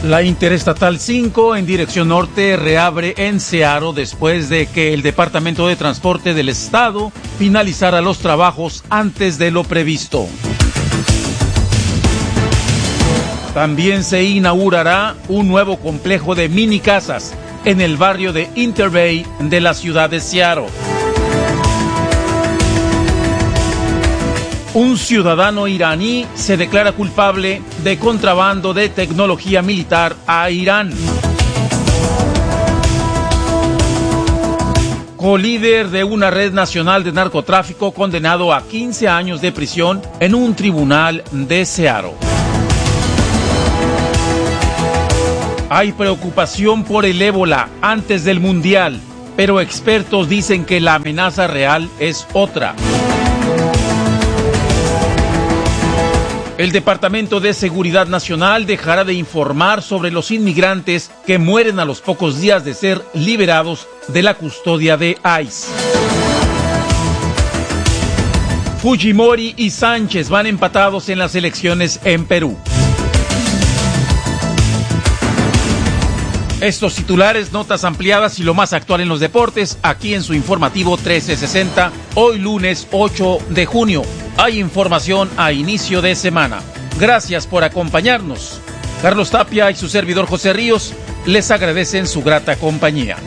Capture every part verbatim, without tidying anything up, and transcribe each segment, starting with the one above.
La Interestatal cinco en dirección norte reabre en Seattle después de que el Departamento de Transporte del Estado finalizara los trabajos antes de lo previsto. También se inaugurará un nuevo complejo de mini casas en el barrio de Interbay de la ciudad de Seattle. Un ciudadano iraní se declara culpable de contrabando de tecnología militar a Irán. Co-líder de una red nacional de narcotráfico condenado a quince años de prisión en un tribunal de Seattle. Hay preocupación por el ébola antes del mundial, pero expertos dicen que la amenaza real es otra. El Departamento de Seguridad Nacional dejará de informar sobre los inmigrantes que mueren a los pocos días de ser liberados de la custodia de ICE. Fujimori y Sánchez van empatados en las elecciones en Perú. Estos titulares, notas ampliadas y lo más actual en los deportes, aquí en su informativo trece sesenta, hoy lunes ocho de junio. Hay información a inicio de semana. Gracias por acompañarnos. Carlos Tapia y su servidor José Ríos les agradecen su grata compañía.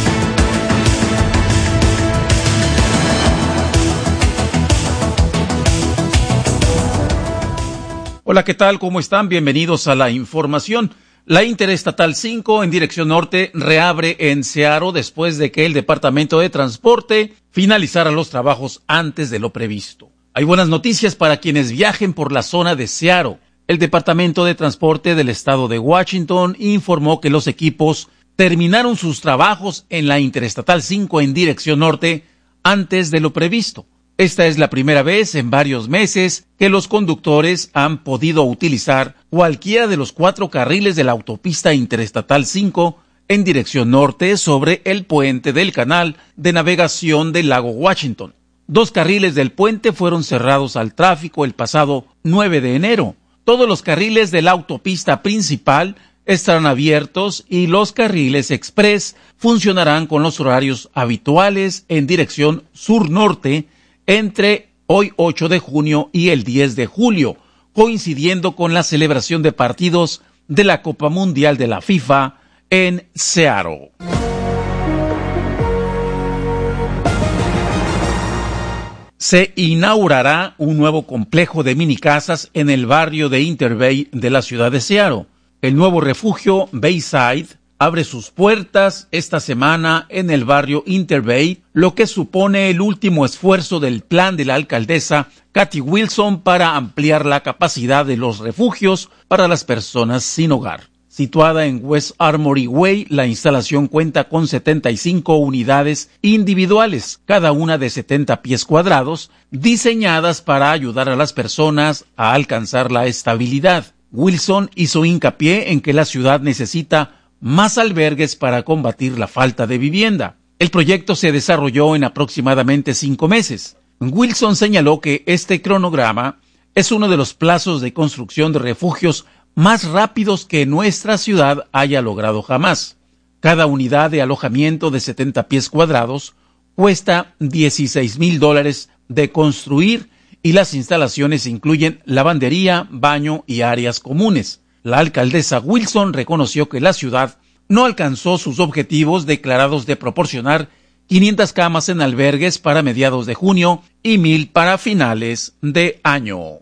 Hola, ¿qué tal? ¿Cómo están? Bienvenidos a la información. La Interestatal cinco en dirección norte reabre en Seattle después de que el Departamento de Transporte finalizara los trabajos antes de lo previsto. Hay buenas noticias para quienes viajen por la zona de Seattle. El Departamento de Transporte del Estado de Washington informó que los equipos terminaron sus trabajos en la Interestatal cinco en dirección norte antes de lo previsto. Esta es la primera vez en varios meses que los conductores han podido utilizar cualquiera de los cuatro carriles de la autopista Interestatal cinco en dirección norte sobre el puente del canal de navegación del lago Washington. Dos carriles del puente fueron cerrados al tráfico el pasado nueve de enero. Todos los carriles de la autopista principal estarán abiertos y los carriles express funcionarán con los horarios habituales en dirección sur-norte entre hoy ocho de junio y el diez de julio, coincidiendo con la celebración de partidos de la Copa Mundial de la FIFA en Seattle. Se inaugurará un nuevo complejo de minicasas en el barrio de Interbay de la ciudad de Seattle. El nuevo refugio Bayside abre sus puertas esta semana en el barrio Interbay, lo que supone el último esfuerzo del plan de la alcaldesa Kathy Wilson para ampliar la capacidad de los refugios para las personas sin hogar. Situada en West Armory Way, la instalación cuenta con setenta y cinco unidades individuales, cada una de setenta pies cuadrados, diseñadas para ayudar a las personas a alcanzar la estabilidad. Wilson hizo hincapié en que la ciudad necesita más albergues para combatir la falta de vivienda. El proyecto se desarrolló en aproximadamente cinco meses. Wilson señaló que este cronograma es uno de los plazos de construcción de refugios más rápidos que nuestra ciudad haya logrado jamás. Cada unidad de alojamiento de setenta pies cuadrados cuesta dieciséis mil dólares de construir y las instalaciones incluyen lavandería, baño y áreas comunes. La alcaldesa Wilson reconoció que la ciudad no alcanzó sus objetivos declarados de proporcionar quinientas camas en albergues para mediados de junio y mil para finales de año.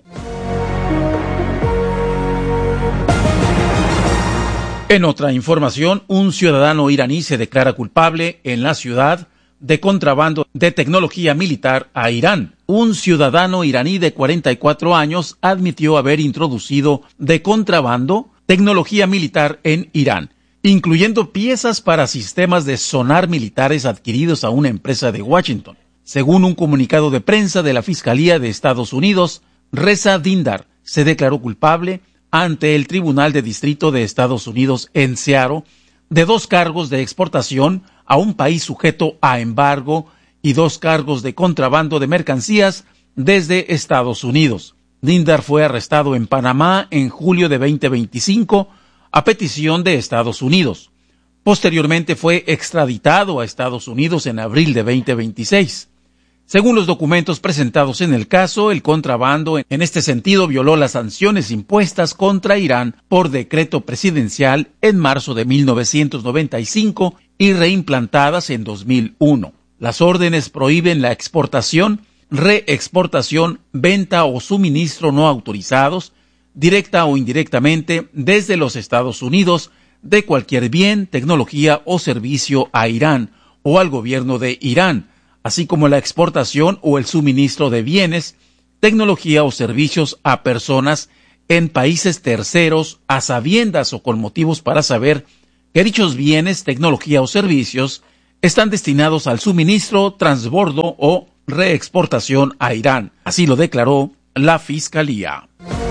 En otra información, un ciudadano iraní se declara culpable en la ciudad de contrabando de tecnología militar a Irán. Un ciudadano iraní de cuarenta y cuatro años admitió haber introducido de contrabando tecnología militar en Irán, incluyendo piezas para sistemas de sonar militares adquiridos a una empresa de Washington. Según un comunicado de prensa de la Fiscalía de Estados Unidos, Reza Dindar se declaró culpable ante el Tribunal de Distrito de Estados Unidos en Seattle de dos cargos de exportación a un país sujeto a embargo y dos cargos de contrabando de mercancías desde Estados Unidos. Dindar fue arrestado en Panamá en julio de veinte veinticinco, a petición de Estados Unidos. Posteriormente fue extraditado a Estados Unidos en abril de veinte veintiséis. Según los documentos presentados en el caso, el contrabando en este sentido violó las sanciones impuestas contra Irán por decreto presidencial en marzo de mil novecientos noventa y cinco y reimplantadas en dos mil uno. Las órdenes prohíben la exportación, reexportación, venta o suministro no autorizados, directa o indirectamente, desde los Estados Unidos, de cualquier bien, tecnología o servicio a Irán o al gobierno de Irán, así como la exportación o el suministro de bienes, tecnología o servicios a personas en países terceros a sabiendas o con motivos para saber que dichos bienes, tecnología o servicios están destinados al suministro, transbordo o reexportación a Irán. Así lo declaró la Fiscalía.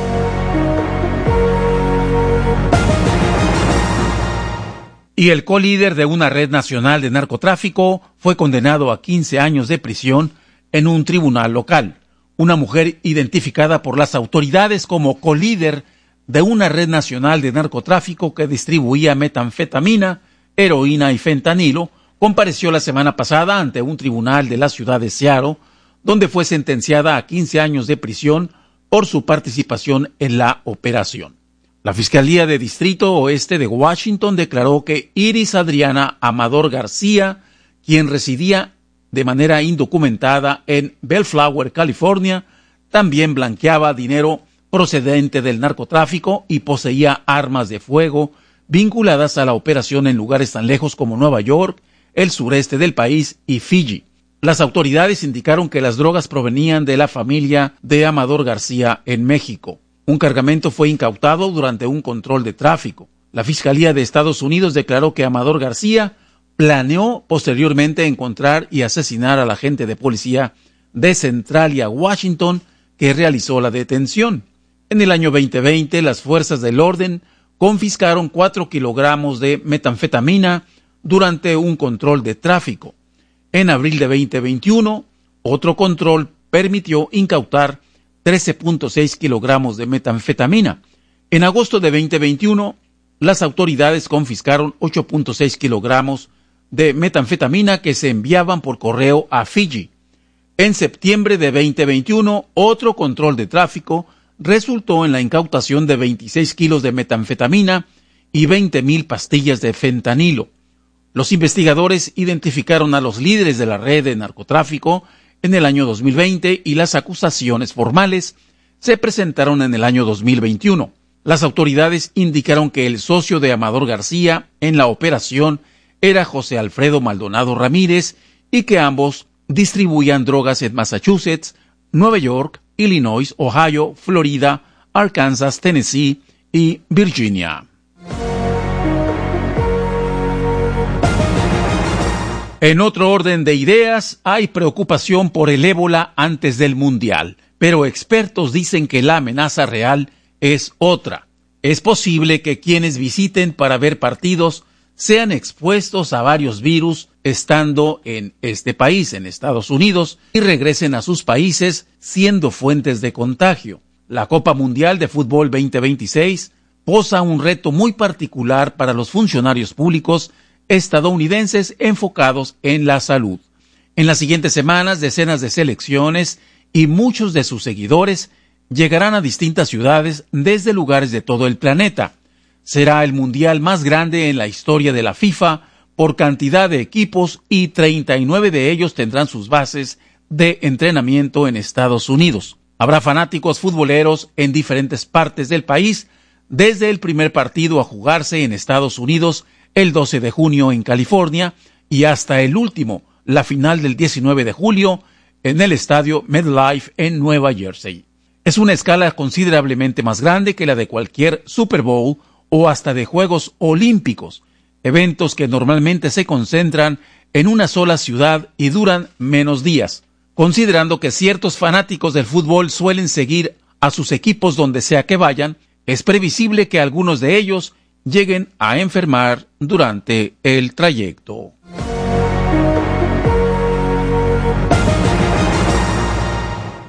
Y el colíder de una red nacional de narcotráfico fue condenado a quince años de prisión en un tribunal local. Una mujer identificada por las autoridades como colíder de una red nacional de narcotráfico que distribuía metanfetamina, heroína y fentanilo, compareció la semana pasada ante un tribunal de la ciudad de Seattle, donde fue sentenciada a quince años de prisión por su participación en la operación. La Fiscalía de Distrito Oeste de Washington declaró que Iris Adriana Amador García, quien residía de manera indocumentada en Bellflower, California, también blanqueaba dinero procedente del narcotráfico y poseía armas de fuego vinculadas a la operación en lugares tan lejos como Nueva York, el sureste del país y Fiji. Las autoridades indicaron que las drogas provenían de la familia de Amador García en México. Un cargamento fue incautado durante un control de tráfico. La Fiscalía de Estados Unidos declaró que Amador García planeó posteriormente encontrar y asesinar al agente de policía de Centralia, Washington, que realizó la detención. En el año veinte veinte, las fuerzas del orden confiscaron cuatro kilogramos de metanfetamina durante un control de tráfico. En abril de veinte veintiuno, otro control permitió incautar trece punto seis kilogramos de metanfetamina. En agosto de veinte veintiuno, las autoridades confiscaron ocho punto seis kilogramos de metanfetamina que se enviaban por correo a Fiji. En septiembre de veinte veintiuno, otro control de tráfico resultó en la incautación de veintiséis kilos de metanfetamina y veinte mil pastillas de fentanilo. Los investigadores identificaron a los líderes de la red de narcotráfico en el año dos mil veinte y las acusaciones formales se presentaron en el año dos mil veintiuno. Las autoridades indicaron que el socio de Amador García en la operación era José Alfredo Maldonado Ramírez y que ambos distribuían drogas en Massachusetts, Nueva York, Illinois, Ohio, Florida, Arkansas, Tennessee y Virginia. En otro orden de ideas, hay preocupación por el ébola antes del Mundial, pero expertos dicen que la amenaza real es otra. Es posible que quienes visiten para ver partidos sean expuestos a varios virus estando en este país, en Estados Unidos, y regresen a sus países siendo fuentes de contagio. La Copa Mundial de Fútbol veinte veintiséis posa un reto muy particular para los funcionarios públicos estadounidenses enfocados en la salud. En las siguientes semanas, decenas de selecciones y muchos de sus seguidores llegarán a distintas ciudades desde lugares de todo el planeta. Será el mundial más grande en la historia de la FIFA por cantidad de equipos y treinta y nueve de ellos tendrán sus bases de entrenamiento en Estados Unidos. Habrá fanáticos futboleros en diferentes partes del país, desde el primer partido a jugarse en Estados Unidos el doce de junio en California y hasta el último, la final del diecinueve de julio, en el estadio MetLife en Nueva Jersey. Es una escala considerablemente más grande que la de cualquier Super Bowl o hasta de Juegos Olímpicos, eventos que normalmente se concentran en una sola ciudad y duran menos días. Considerando que ciertos fanáticos del fútbol suelen seguir a sus equipos donde sea que vayan, es previsible que algunos de ellos lleguen a enfermar durante el trayecto.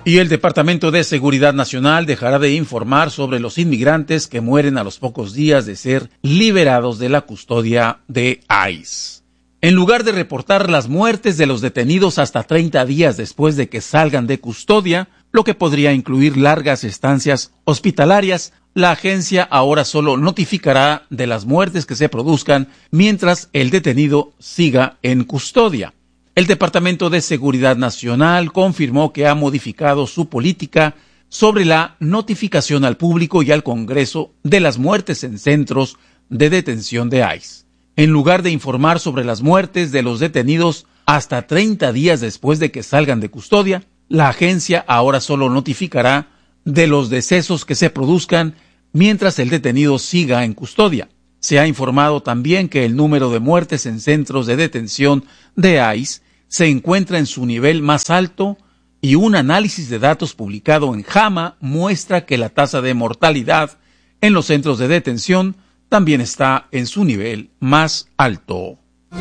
Y el Departamento de Seguridad Nacional dejará de informar sobre los inmigrantes que mueren a los pocos días de ser liberados de la custodia de I C E. En lugar de reportar las muertes de los detenidos hasta treinta días después de que salgan de custodia, lo que podría incluir largas estancias hospitalarias, la agencia ahora solo notificará de las muertes que se produzcan mientras el detenido siga en custodia. El Departamento de Seguridad Nacional confirmó que ha modificado su política sobre la notificación al público y al Congreso de las muertes en centros de detención de I C E. En lugar de informar sobre las muertes de los detenidos hasta treinta días después de que salgan de custodia, la agencia ahora solo notificará de los decesos que se produzcan mientras el detenido siga en custodia. Se ha informado también que el número de muertes en centros de detención de I C E se encuentra en su nivel más alto y un análisis de datos publicado en JAMA muestra que la tasa de mortalidad en los centros de detención también está en su nivel más alto.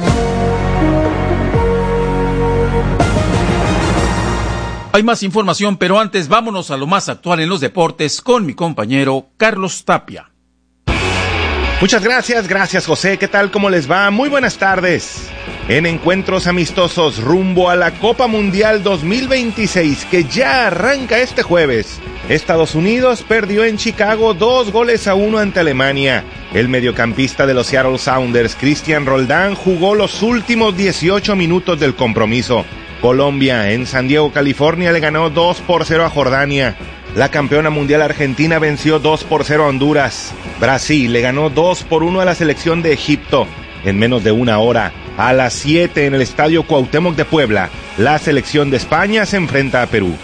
Hay más información, pero antes vámonos a lo más actual en los deportes con mi compañero Carlos Tapia. Muchas gracias, gracias José, ¿qué tal? ¿Cómo les va? Muy buenas tardes. En encuentros amistosos rumbo a la Copa Mundial dos mil veintiséis, que ya arranca este jueves, Estados Unidos perdió en Chicago dos goles a uno ante Alemania. El mediocampista de los Seattle Sounders, Cristian Roldán, jugó los últimos dieciocho minutos del compromiso. Colombia, en San Diego, California, le ganó dos por cero a Jordania. La campeona mundial Argentina venció dos por cero a Honduras. Brasil le ganó dos por uno a la selección de Egipto. En menos de una hora, a las siete en el Estadio Cuauhtémoc de Puebla, la selección de España se enfrenta a Perú.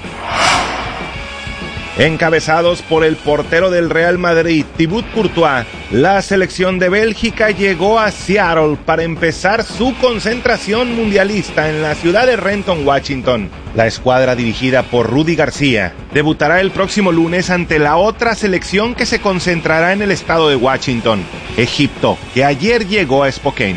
Encabezados por el portero del Real Madrid, Thibaut Courtois, la selección de Bélgica llegó a Seattle para empezar su concentración mundialista en la ciudad de Renton, Washington. La escuadra dirigida por Rudy García debutará el próximo lunes ante la otra selección que se concentrará en el estado de Washington, Egipto, que ayer llegó a Spokane.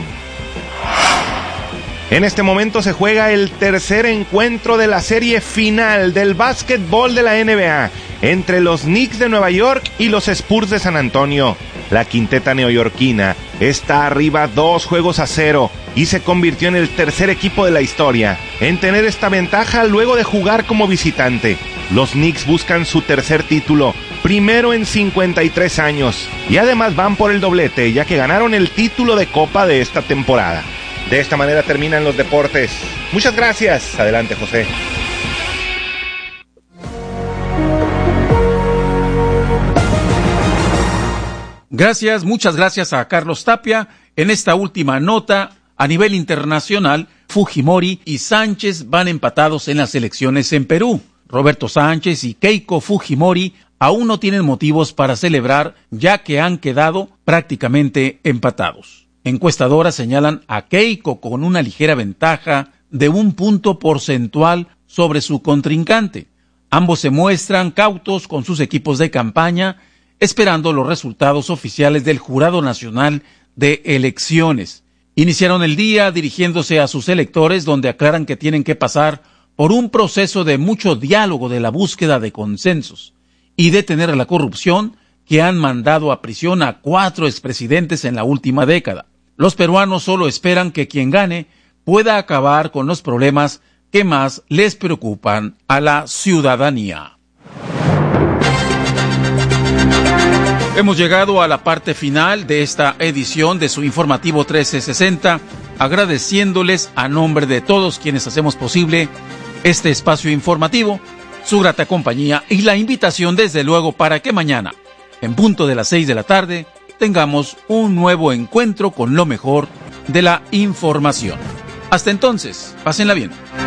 En este momento se juega el tercer encuentro de la serie final del básquetbol de la N B A entre los Knicks de Nueva York y los Spurs de San Antonio. La quinteta neoyorquina está arriba dos juegos a cero y se convirtió en el tercer equipo de la historia en tener esta ventaja luego de jugar como visitante. Los Knicks buscan su tercer título, primero en cincuenta y tres años, y además van por el doblete ya que ganaron el título de Copa de esta temporada. De esta manera terminan los deportes. Muchas gracias. Adelante, José. Gracias, muchas gracias a Carlos Tapia. En esta última nota, a nivel internacional, Fujimori y Sánchez van empatados en las elecciones en Perú. Roberto Sánchez y Keiko Fujimori aún no tienen motivos para celebrar, ya que han quedado prácticamente empatados. Encuestadoras señalan a Keiko con una ligera ventaja de un punto porcentual sobre su contrincante. Ambos se muestran cautos con sus equipos de campaña, esperando los resultados oficiales del Jurado Nacional de Elecciones. Iniciaron el día dirigiéndose a sus electores, donde aclaran que tienen que pasar por un proceso de mucho diálogo de la búsqueda de consensos y detener la corrupción que han mandado a prisión a cuatro expresidentes en la última década. Los peruanos solo esperan que quien gane pueda acabar con los problemas que más les preocupan a la ciudadanía. Hemos llegado a la parte final de esta edición de su informativo trece sesenta, agradeciéndoles a nombre de todos quienes hacemos posible este espacio informativo, su grata compañía y la invitación desde luego para que mañana, en punto de las seis de la tarde, tengamos un nuevo encuentro con lo mejor de la información. Hasta entonces, pásenla bien.